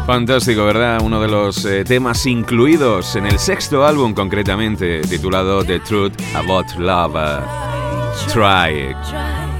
Fantástico, ¿verdad? Uno de los temas incluidos en el sexto álbum, concretamente, titulado The Truth About Love. Try.